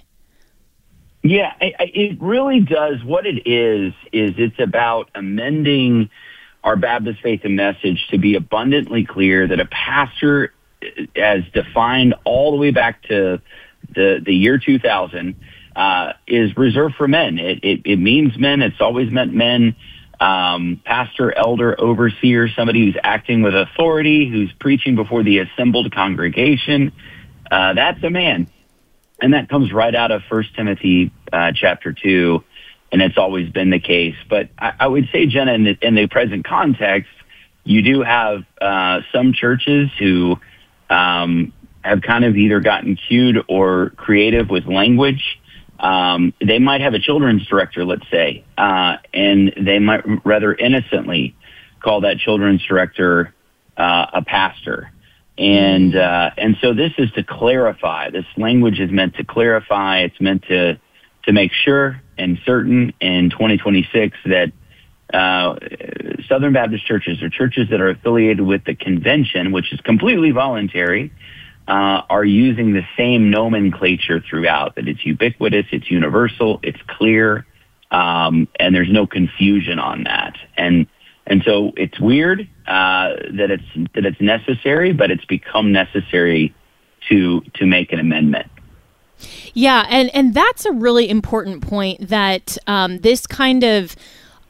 Yeah, it really does. What it is, is it's about amending our Baptist faith and message to be abundantly clear that a pastor, as defined all the way back to the the year two thousand, uh, is reserved for men. It, it, it means men. It's always meant men. Um, pastor, elder, overseer, somebody who's acting with authority, who's preaching before the assembled congregation. Uh, that's a man. And that comes right out of First Timothy uh, chapter two, and it's always been the case. But I, I would say, Jenna, in the, in the present context, you do have uh, some churches who Um, have kind of either gotten cued or creative with language. Um, they might have a children's director, let's say, uh, and they might rather innocently call that children's director uh, a pastor. And uh, and so this is to clarify. This language is meant to clarify. It's meant to to make sure and certain in twenty twenty-six that Uh, Southern Baptist churches, or churches that are affiliated with the convention, which is completely voluntary, uh, are using the same nomenclature throughout, that it's ubiquitous, it's universal, it's clear, um, and there's no confusion on that. And and so it's weird uh, that it's that it's necessary, but it's become necessary to to make an amendment. Yeah, and, and that's a really important point, that um, this kind of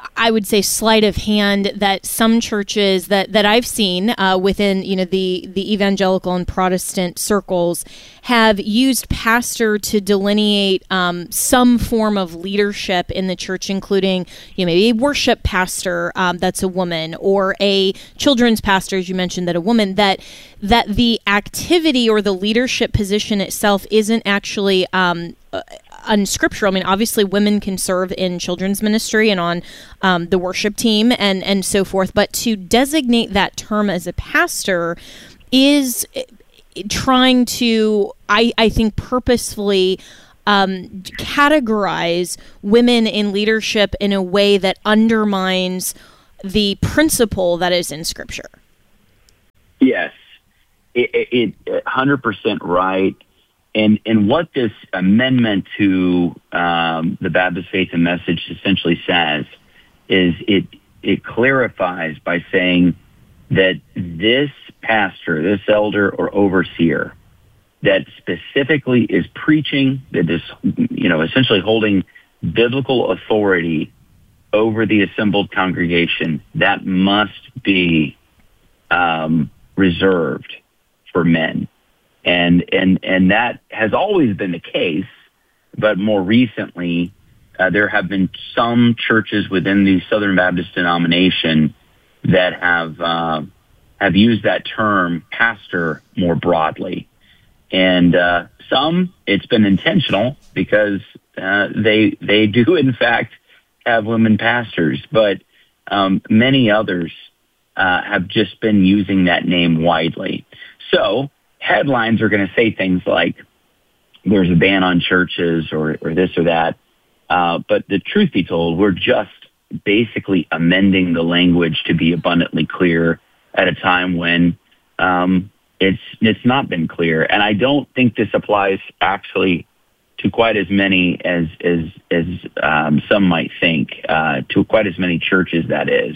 I would say, sleight of hand that some churches that, that I've seen uh, within, you know, the, the evangelical and Protestant circles have used pastor to delineate um, some form of leadership in the church, including, you know, maybe a worship pastor um, that's a woman, or a children's pastor, as you mentioned, that a woman, that that the activity or the leadership position itself isn't actually um, uh, unscriptural. I mean, obviously women can serve in children's ministry and on um, the worship team and, and so forth, but to designate that term as a pastor is trying to, I, I think, purposefully um, categorize women in leadership in a way that undermines the principle that is in Scripture. Yes, it, it, it one hundred percent right. And and what this amendment to um, the Baptist Faith and Message essentially says is it it clarifies by saying that this pastor, this elder or overseer that specifically is preaching, that is, you know, essentially holding biblical authority over the assembled congregation, that must be um, reserved for men. And and and that has always been the case, but more recently, uh, there have been some churches within the Southern Baptist denomination that have uh, have used that term pastor more broadly, and uh, some it's been intentional because uh, they they do in fact have women pastors, but um, many others uh, have just been using that name widely. So headlines are going to say things like there's a ban on churches or, or this or that. Uh, but the truth be told, we're just basically amending the language to be abundantly clear at a time when um, it's it's not been clear. And I don't think this applies actually to quite as many as as, as um, some might think, uh, to quite as many churches, that is.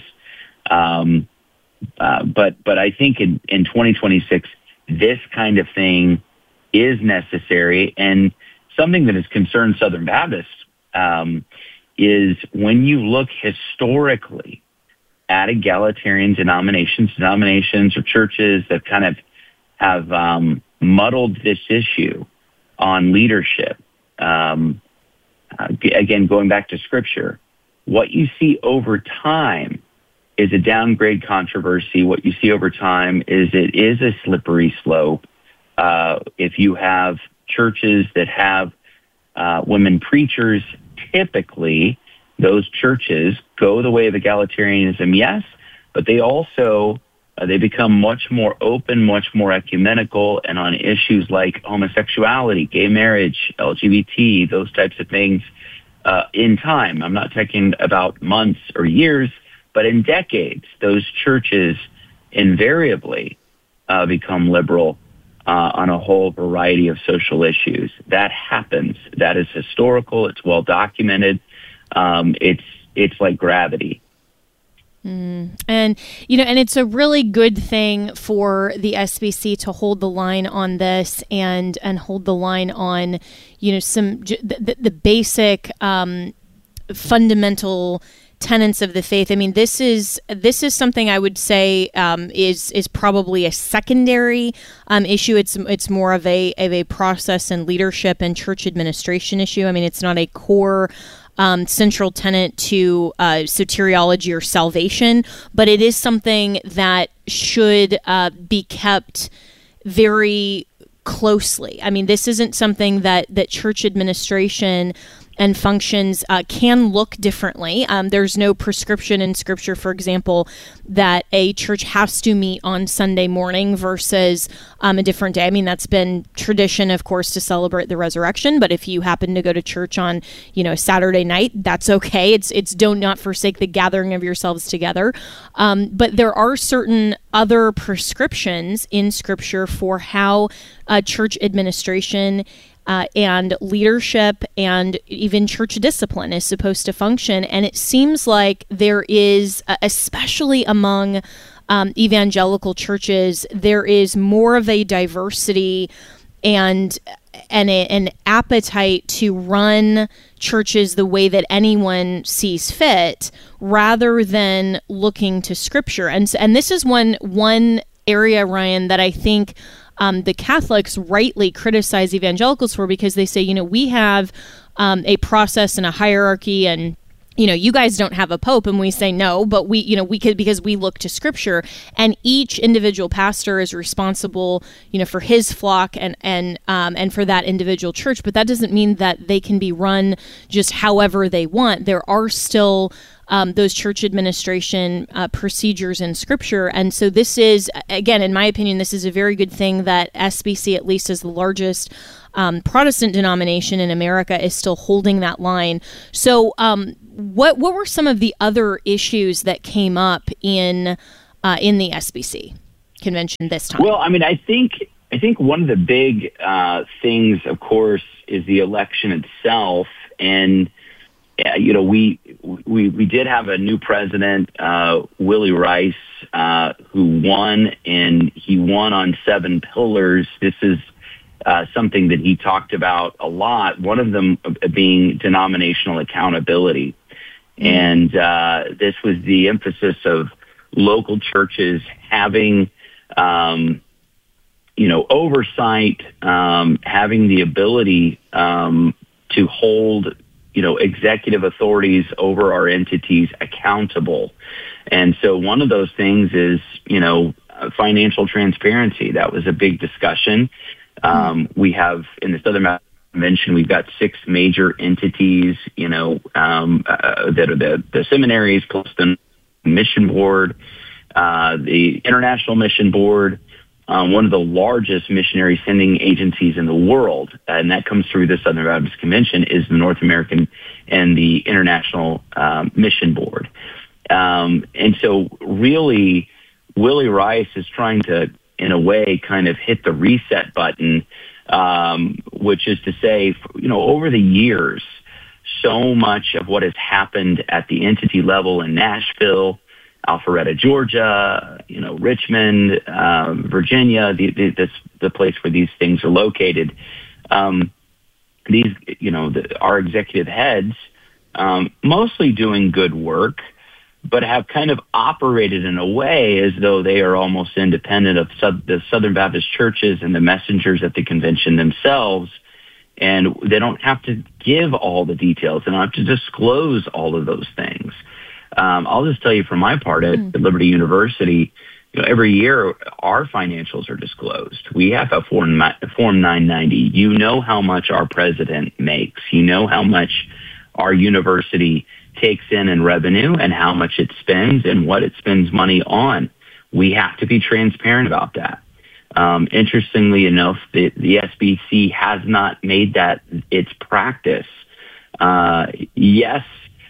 Um, uh, but but I think in, in twenty twenty-six, this kind of thing is necessary, and something that has concerned Southern Baptists um, is when you look historically at egalitarian denominations, denominations or churches that kind of have um, muddled this issue on leadership. Um, uh, again, going back to Scripture, what you see over time is a downgrade controversy. What you see over time is it is a slippery slope. Uh, if you have churches that have uh, women preachers, typically those churches go the way of egalitarianism, yes, but they also, uh, they become much more open, much more ecumenical, and on issues like homosexuality, gay marriage, L G B T, those types of things uh, in time. I'm not talking about months or years, but in decades, those churches invariably uh, become liberal uh, on a whole variety of social issues. That happens. That is historical. It's well documented. Um, it's it's like gravity. Mm. And, you know, and it's a really good thing for the S B C to hold the line on this and and hold the line on, you know, some the, the basic um, fundamental tenets of the faith. I mean, this is this is something I would say um, is is probably a secondary um, issue. It's it's more of a of a process and leadership and church administration issue. I mean, it's not a core um, central tenet to uh, soteriology or salvation, but it is something that should uh, be kept very closely. I mean, this isn't something that that church administration and functions uh, can look differently. Um, there's no prescription in Scripture, for example, that a church has to meet on Sunday morning versus um, a different day. I mean, that's been tradition, of course, to celebrate the resurrection. But if you happen to go to church on, you know, Saturday night, that's okay. It's it's don't not forsake the gathering of yourselves together. Um, but there are certain other prescriptions in Scripture for how uh, church administration Uh, and leadership and even church discipline is supposed to function. And it seems like there is, uh, especially among um, evangelical churches, there is more of a diversity and and a, an appetite to run churches the way that anyone sees fit, rather than looking to Scripture. And and this is one one area, Ryan, that I think um, the Catholics rightly criticize evangelicals for, because they say, you know, we have um, a process and a hierarchy, and you know, you guys don't have a pope, and we say no, but we, you know, we could, because we look to Scripture, and each individual pastor is responsible, you know, for his flock and and um, and for that individual church. But that doesn't mean that they can be run just however they want. There are still um, those church administration uh, procedures in Scripture, and so this is, again, in my opinion, this is a very good thing that S B C, at least as the largest um, Protestant denomination in America, is still holding that line. So. Um, What what were some of the other issues that came up in uh, in the S B C convention this time? Well, I mean, I think I think one of the big uh, things, of course, is the election itself, and uh, you know, we we we did have a new president, uh, Willie Rice, uh, who won, and he won on seven pillars. This is Uh, something that he talked about a lot, one of them being denominational accountability. Mm. And uh, this was the emphasis of local churches having, um, you know, oversight, um, having the ability um, to hold, you know, executive authorities over our entities accountable. And so one of those things is, you know, financial transparency. That was a big discussion. Um, we have, in the Southern Baptist Convention, we've got six major entities, you know, um, uh, that are the, the seminaries, plus the mission board, uh, the International Mission Board, um, one of the largest missionary sending agencies in the world, and that comes through the Southern Baptist Convention, is the North American and the International um, Mission Board. Um, and so really, Willie Rice is trying to, in a way, kind of hit the reset button, um, which is to say, you know, over the years, so much of what has happened at the entity level in Nashville, Alpharetta, Georgia, you know, Richmond, um, Virginia, the, the, this, the place where these things are located, um, these, you know, the, our executive heads, um, mostly doing good work, but have kind of operated in a way as though they are almost independent of sub, the Southern Baptist churches and the messengers at the convention themselves. And they don't have to give all the details. They don't have to disclose all of those things. Um, I'll just tell you from my part at, mm. at Liberty University, you know, every year our financials are disclosed. We have a form, form nine ninety. You know how much our president makes. You know how much our university takes in in revenue and how much it spends and what it spends money on. We have to be transparent about that. Um, interestingly enough, the, the S B C has not made that its practice. Uh, yes,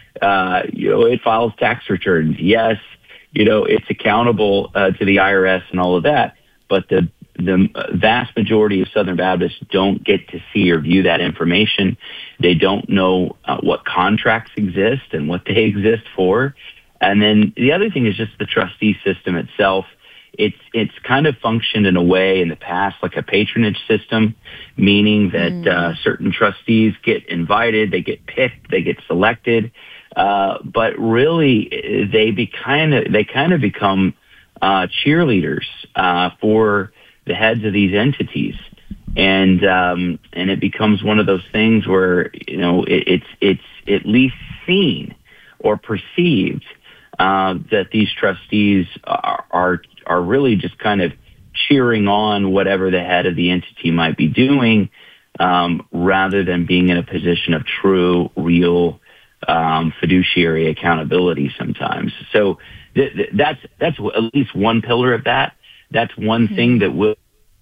uh, you know, it files tax returns. Yes, you know, it's accountable uh, to the I R S and all of that. But the the vast majority of Southern Baptists don't get to see or view that information. They don't know uh, what contracts exist and what they exist for. And then the other thing is just the trustee system itself. It's it's kind of functioned in a way in the past like a patronage system, meaning that mm. uh, certain trustees get invited, they get picked, they get selected, uh, but really they be kind of they kind of become uh, cheerleaders uh, for the heads of these entities, and um, and it becomes one of those things where, you know, it, it's it's at least seen or perceived uh, that these trustees are, are are really just kind of cheering on whatever the head of the entity might be doing, um, rather than being in a position of true, real um, fiduciary accountability sometimes. So th- th- that's that's at least one pillar of that. That's one mm-hmm. thing that will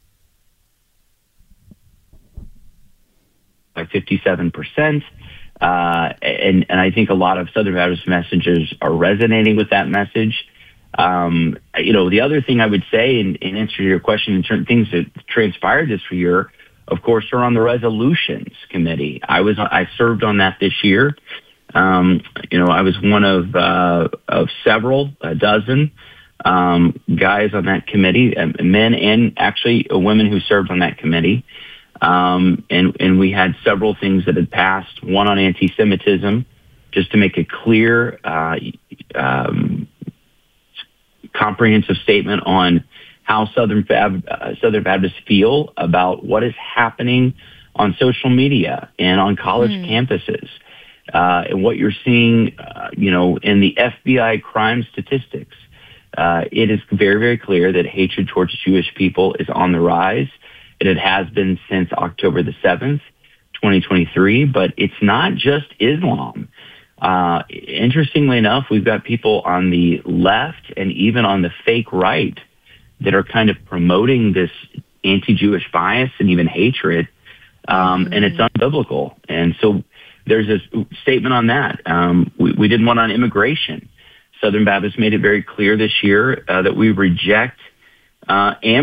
by fifty-seven percent. Uh, and, and I think a lot of Southern Baptist messengers are resonating with that message. Um, you know, the other thing I would say in, in answer to your question, in certain things that transpired this year, of course, are on the resolutions committee. I was, I served on that this year. Um, you know, I was one of, uh, of several, a dozen, um, guys on that committee, uh, men and actually women who served on that committee. Um, and, and we had several things that had passed, one on anti-Semitism, just to make a clear, uh, um, comprehensive statement on how Southern, Fab, uh, Southern Baptists feel about what is happening on social media and on college mm. campuses. Uh, and what you're seeing, uh, you know, in the F B I crime statistics. Uh, it is very, very clear that hatred towards Jewish people is on the rise. And it has been since October the seventh, twenty twenty-three. But it's not just Islam. Uh, interestingly enough, we've got people on the left and even on the fake right that are kind of promoting this anti-Jewish bias and even hatred. Um, mm-hmm. And it's unbiblical. And so there's a statement on that. Um, we, we did one on immigration. Southern Baptists made it very clear this year uh, that we reject uh,